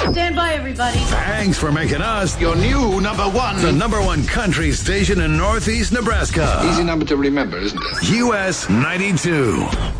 Stand by, everybody. Thanks for making us your new number one. The number one country station in Northeast Nebraska. Easy number to remember, isn't it? US 92.